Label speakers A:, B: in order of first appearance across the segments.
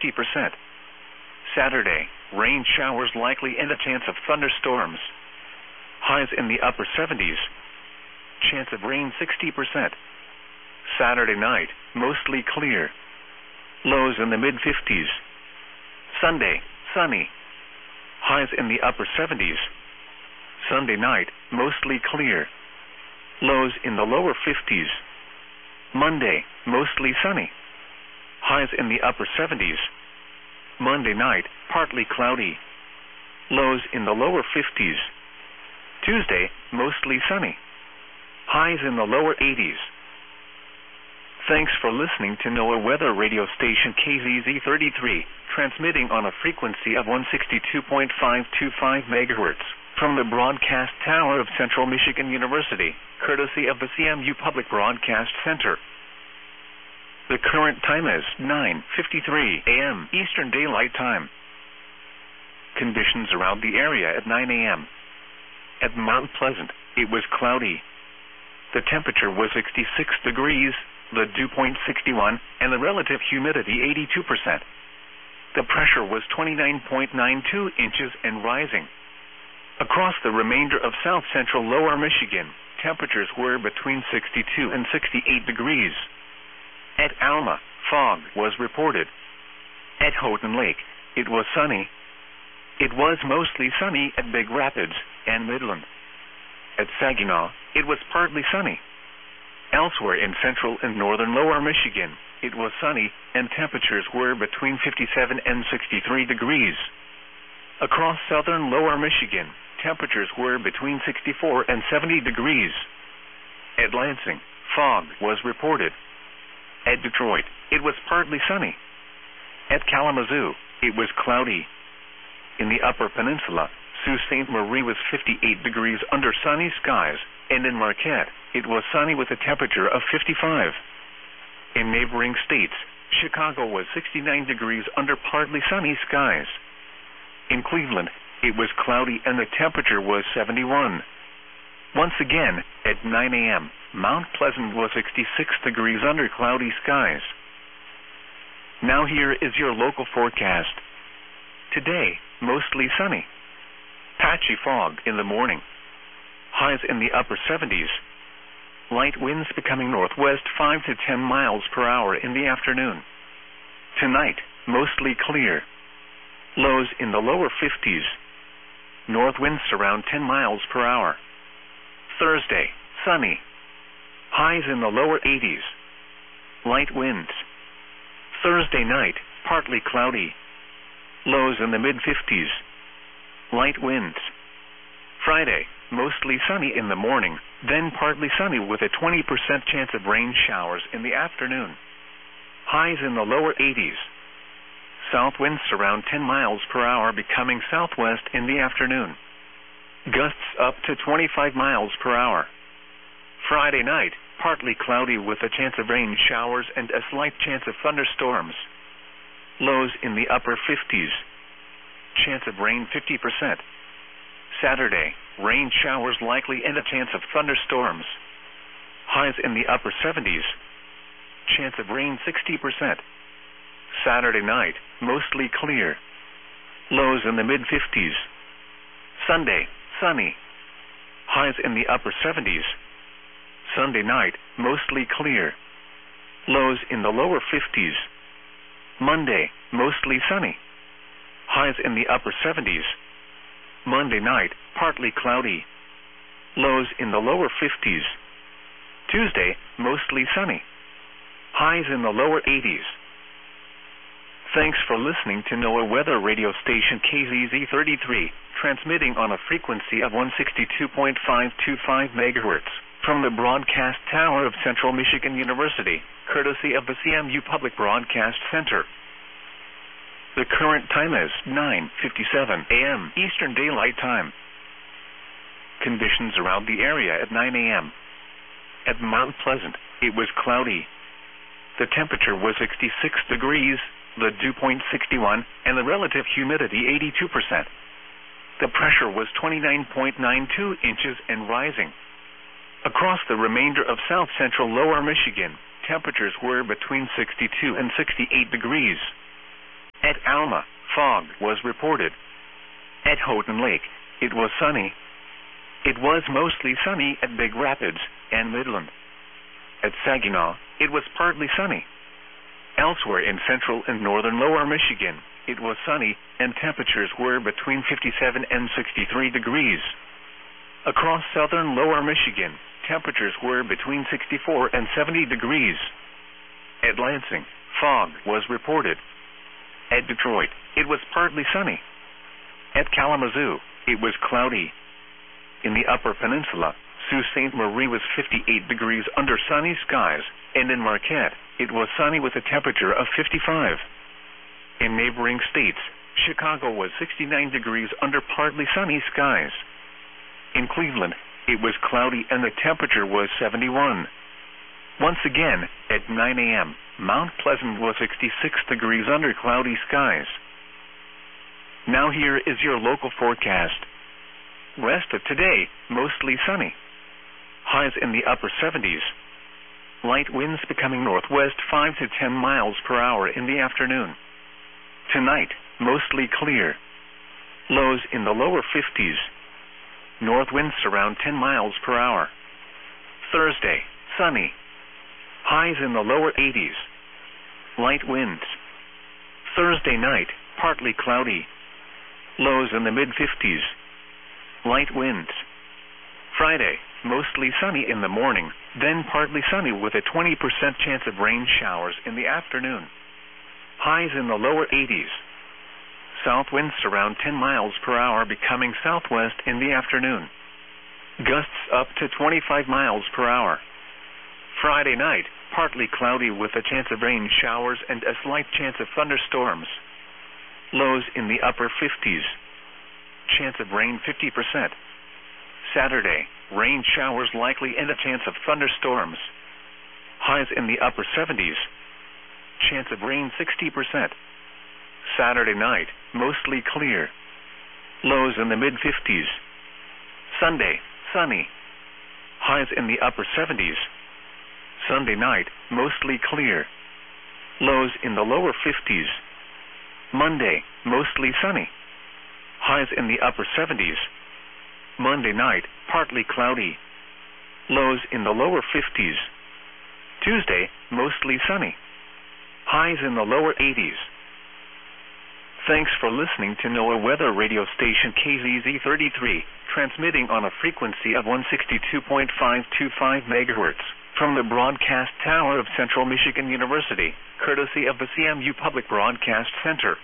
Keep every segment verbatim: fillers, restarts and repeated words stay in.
A: fifty percent. Saturday, rain showers likely and a chance of thunderstorms. Highs in the upper seventies. Chance of rain sixty percent. Saturday night, mostly clear. Lows in the mid-fifties. Sunday, sunny. Highs in the upper seventies. Sunday night, mostly clear. Lows in the lower fifties. Monday, mostly sunny. Highs in the upper seventies. Monday night, partly cloudy. Lows in the lower fifties. Tuesday, mostly sunny. Highs in the lower eighties. Thanks for listening to NOAA Weather Radio Station K Z Z thirty-three, transmitting on a frequency of one sixty-two point five two five megahertz from the broadcast tower of Central Michigan University, courtesy of the C M U Public Broadcast Center. The current time is nine fifty-three a m Eastern Daylight Time. Conditions around the area at nine a m At Mount Pleasant, it was cloudy. The temperature was sixty-six degrees, the dew point sixty-one, and the relative humidity eighty-two percent. The pressure was twenty-nine point nine two inches and rising. Across the remainder of south-central lower Michigan, temperatures were between sixty-two and sixty-eight degrees. At Alma, fog was reported. At Houghton Lake, it was sunny. It was mostly sunny at Big Rapids and Midland. At Saginaw, it was partly sunny. Elsewhere in central and northern lower Michigan, it was sunny and temperatures were between fifty-seven and sixty-three degrees. Across southern lower Michigan, temperatures were between sixty-four and seventy degrees. At Lansing, fog was reported. At Detroit, it was partly sunny. At Kalamazoo, it was cloudy. In the Upper Peninsula, Sault Ste. Marie was fifty-eight degrees under sunny skies, and in Marquette, it was sunny with a temperature of fifty-five. In neighboring states, Chicago was sixty-nine degrees under partly sunny skies. In Cleveland, it was cloudy and the temperature was seventy-one. Once again, at nine a m, Mount Pleasant was sixty-six degrees under cloudy skies. Now here is your local forecast. Today, mostly sunny. Patchy fog in the morning. Highs in the upper seventies. Light winds becoming northwest five to ten miles per hour in the afternoon. Tonight, mostly clear. Lows in the lower fifties. North winds around ten miles per hour. Thursday, sunny. Highs in the lower eighties. Light winds. Thursday night, partly cloudy. Lows in the mid-fifties. Light winds. Friday, mostly sunny in the morning, then partly sunny with a twenty percent chance of rain showers in the afternoon. Highs in the lower eighties. South winds around ten miles per hour becoming southwest in the afternoon. Gusts up to twenty-five miles per hour. Friday night, partly cloudy with a chance of rain showers and a slight chance of thunderstorms. Lows in the upper fifties. Chance of rain fifty percent. Saturday, rain showers likely and a chance of thunderstorms. Highs in the upper seventies. Chance of rain sixty percent. Saturday night, mostly clear. Lows in the mid-fifties. Sunday, sunny. Highs in the upper seventies. Sunday night, mostly clear. Lows in the lower fifties. Monday, mostly sunny. Highs in the upper seventies. Monday night, partly cloudy. Lows in the lower fifties. Tuesday, mostly sunny. Highs in the lower eighties. Thanks for listening to NOAA Weather Radio Station K Z Z thirty-three, transmitting on a frequency of one sixty-two point five two five megahertz from the broadcast tower of Central Michigan University, courtesy of the C M U Public Broadcast Center. The current time is nine fifty-seven a m Eastern Daylight Time. Conditions around the area at nine a m At Mount Pleasant, it was cloudy. The temperature was sixty-six degrees, the dew point sixty-one, and the relative humidity eighty-two percent. The pressure was twenty-nine point nine two inches and rising. Across the remainder of south-central lower Michigan, temperatures were between sixty-two and sixty-eight degrees. At Alma, fog was reported. At Houghton Lake, it was sunny. It was mostly sunny at Big Rapids and Midland. At Saginaw, it was partly sunny. Elsewhere in central and northern lower Michigan, it was sunny and temperatures were between fifty-seven and sixty-three degrees. Across southern lower Michigan, temperatures were between sixty-four and seventy degrees. At Lansing, fog was reported. At Detroit, it was partly sunny. At Kalamazoo, it was cloudy. In the Upper Peninsula, Sault Ste. Marie was fifty-eight degrees under sunny skies, and in Marquette, it was sunny with a temperature of fifty-five. In neighboring states, Chicago was sixty-nine degrees under partly sunny skies. In Cleveland, it was cloudy and the temperature was seventy-one. Once again, at nine a.m., Mount Pleasant was sixty-six degrees under cloudy skies. Now here is your local forecast. Rest of today, mostly sunny. Highs in the upper seventies. Light winds becoming northwest five to ten miles per hour in the afternoon. Tonight, mostly clear. Lows in the lower fifties. North winds around ten miles per hour. Thursday, sunny. Highs in the lower eighties. Light winds. Thursday night, partly cloudy. Lows in the mid-fifties. Light winds. Friday, mostly sunny in the morning, then partly sunny with a twenty percent chance of rain showers in the afternoon. Highs in the lower eighties. South winds around ten miles per hour becoming southwest in the afternoon. Gusts up to twenty-five miles per hour. Friday night, partly cloudy with a chance of rain showers and a slight chance of thunderstorms. Lows in the upper fifties. Chance of rain fifty percent. Saturday, rain showers likely and a chance of thunderstorms. Highs in the upper seventies. Chance of rain sixty percent. Saturday night, mostly clear. Lows in the mid-fifties. Sunday, sunny. Highs in the upper seventies. Sunday night, mostly clear. Lows in the lower fifties. Monday, mostly sunny. Highs in the upper seventies. Monday night, partly cloudy. Lows in the lower fifties. Tuesday, mostly sunny. Highs in the lower eighties. Thanks for listening to NOAA Weather Radio Station K Z Z thirty-three, transmitting on a frequency of one sixty-two point five two five megahertz from the broadcast tower of Central Michigan University, courtesy of the C M U Public Broadcast Center.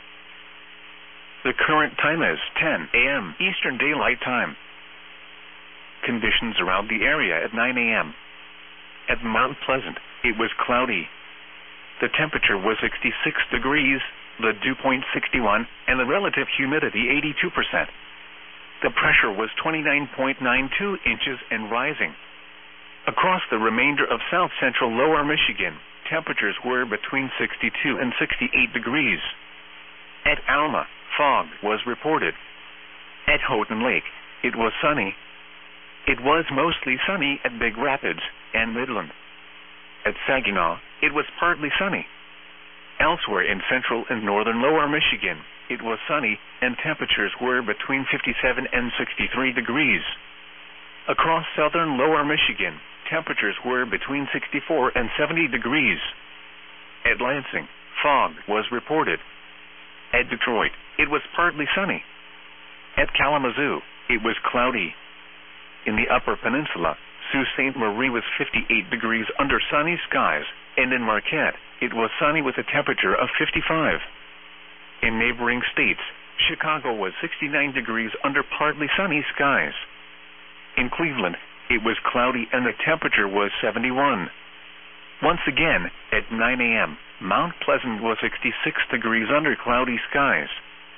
A: The current time is ten a.m. Eastern Daylight Time. Conditions around the area at nine a.m. At Mount Pleasant, it was cloudy. The temperature was sixty-six degrees, the dew point sixty-one, and the relative humidity eighty-two percent. The pressure was twenty-nine point nine two inches and rising. Across the remainder of south-central lower Michigan, temperatures were between sixty-two and sixty-eight degrees. At Alma, fog was reported. At Houghton Lake, it was sunny. It was mostly sunny at Big Rapids and Midland. At Saginaw, it was partly sunny. Elsewhere in central and northern lower Michigan, it was sunny and temperatures were between fifty-seven and sixty-three degrees. Across southern lower Michigan, temperatures were between sixty-four and seventy degrees. At Lansing, fog was reported. At Detroit, it was partly sunny. At Kalamazoo, it was cloudy. In the Upper Peninsula, Sault Ste. Marie was fifty-eight degrees under sunny skies, and in Marquette, it was sunny with a temperature of fifty-five. In neighboring states, Chicago was sixty-nine degrees under partly sunny skies. In Cleveland, it was cloudy and the temperature was seventy-one. Once again, at nine a.m., Mount Pleasant was sixty-six degrees under cloudy skies.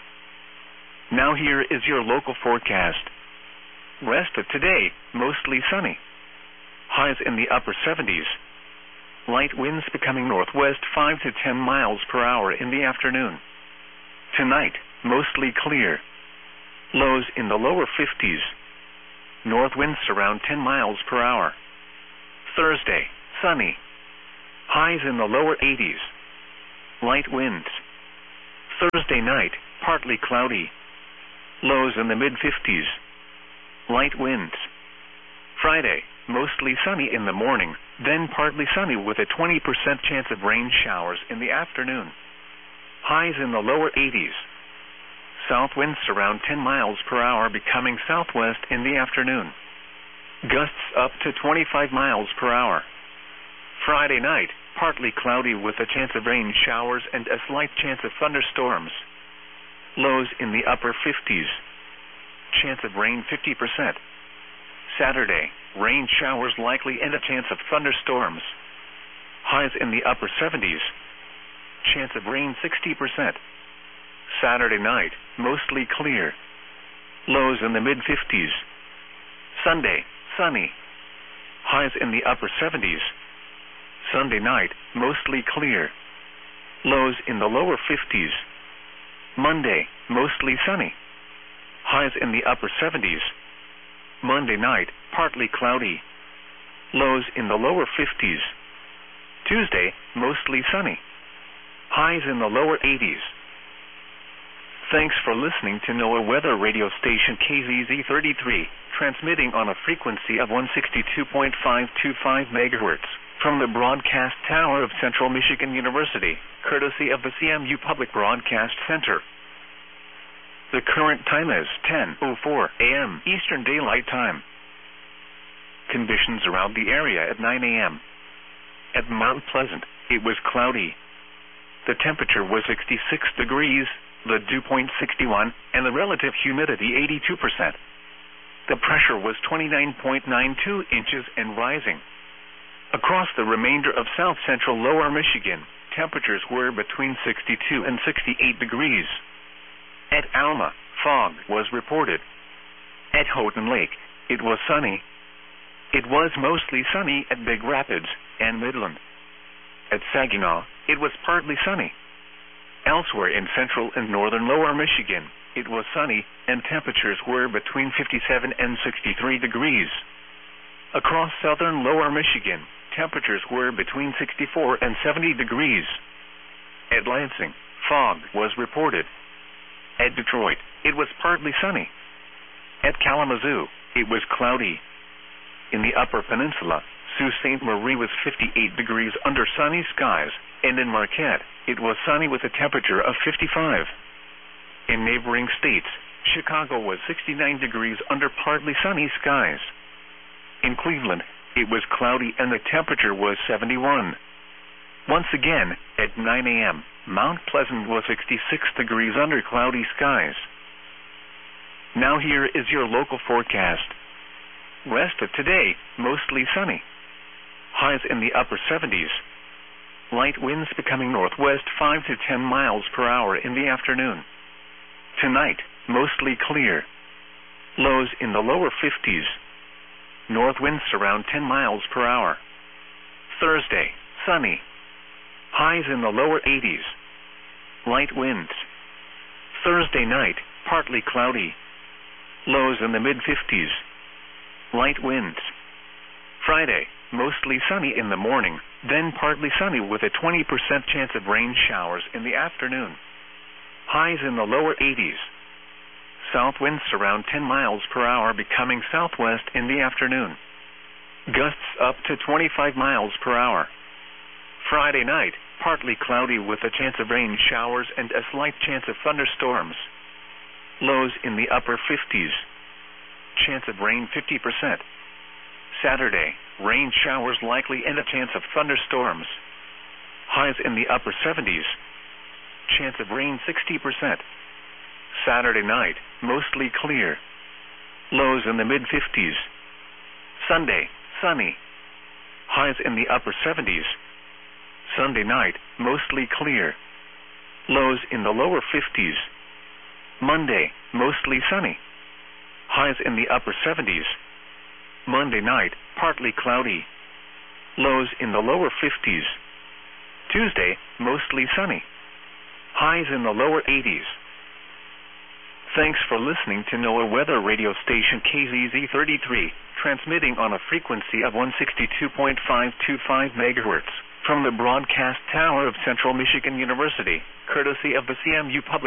A: Now here is your local forecast. Rest of today, mostly sunny. Highs in the upper seventies. Light winds becoming northwest five to ten miles per hour in the afternoon. Tonight, mostly clear. Lows in the lower fifties. North winds around ten miles per hour. Thursday, sunny. Highs in the lower eighties. Light winds. Thursday night, partly cloudy. Lows in the mid fifties. Light winds. Friday, mostly sunny in the morning, then partly sunny with a twenty percent chance of rain showers in the afternoon. Highs in the lower eighties. South winds around ten miles per hour becoming southwest in the afternoon. Gusts up to twenty-five miles per hour. Friday night, partly cloudy with a chance of rain showers and a slight chance of thunderstorms. Lows in the upper fifties. Chance of rain fifty percent. Saturday, rain showers likely and a chance of thunderstorms. Highs in the upper seventies. Chance of rain sixty percent. Saturday night, mostly clear. Lows in the mid fifties. Sunday, sunny. Highs in the upper seventies. Sunday night, mostly clear. Lows in the lower fifties. Monday, mostly sunny. Highs in the upper seventies. Monday night, partly cloudy. Lows in the lower fifties. Tuesday, mostly sunny. Highs in the lower eighties. Thanks for listening to NOAA Weather Radio Station K Z Z thirty-three, transmitting on a frequency of one sixty-two point five two five megahertz from the broadcast tower of Central Michigan University, courtesy of the C M U Public Broadcast Center. The current time is ten oh four a m Eastern Daylight Time. Conditions around the area at nine a m At Mount Pleasant, it was cloudy. The temperature was sixty-six degrees, the dew point sixty-one, and the relative humidity eighty-two percent. The pressure was twenty-nine point nine two inches and rising. Across the remainder of south-central lower Michigan, temperatures were between sixty-two and sixty-eight degrees. At Alma, fog was reported. At Houghton Lake, it was sunny. It was mostly sunny at Big Rapids and Midland. At Saginaw, it was partly sunny. Elsewhere in central and northern lower Michigan, it was sunny and temperatures were between fifty-seven and sixty-three degrees. Across southern lower Michigan, temperatures were between sixty-four and seventy degrees. At Lansing, fog was reported. At Detroit, it was partly sunny. At Kalamazoo, it was cloudy. In the Upper Peninsula, Sault Ste. Marie was fifty-eight degrees under sunny skies, and in Marquette, it was sunny with a temperature of fifty-five. In neighboring states, Chicago was sixty-nine degrees under partly sunny skies. In Cleveland, it was cloudy and the temperature was seventy-one. Once again, at nine a m, Mount Pleasant was sixty-six degrees under cloudy skies. Now here is your local forecast. Rest of today, mostly sunny. Highs in the upper seventies. Light winds becoming northwest five to ten miles per hour in the afternoon. Tonight, mostly clear. Lows in the lower fifties. North winds around ten miles per hour. Thursday, sunny. Highs in the lower eighties. Light winds. Thursday night, partly cloudy. Lows in the mid fifties. Light winds. Friday, mostly sunny in the morning, then partly sunny with a twenty percent chance of rain showers in the afternoon. Highs in the lower eighties. South winds around ten miles per hour becoming southwest in the afternoon. Gusts up to twenty-five miles per hour. Friday night, partly cloudy with a chance of rain showers and a slight chance of thunderstorms. Lows in the upper fifties. Chance of rain fifty percent. Saturday, rain showers likely and a chance of thunderstorms. Highs in the upper seventies. Chance of rain sixty percent. Saturday night, mostly clear. Lows in the mid fifties. Sunday, sunny. Highs in the upper seventies. Sunday night, mostly clear. Lows in the lower fifties. Monday, mostly sunny. Highs in the upper seventies. Monday night, partly cloudy. Lows in the lower fifties. Tuesday, mostly sunny. Highs in the lower eighties. Thanks for listening to NOAA Weather Radio Station K Z Z thirty-three, transmitting on a frequency of one sixty-two point five two five megahertz From the broadcast tower of Central Michigan University, courtesy of the C M U Public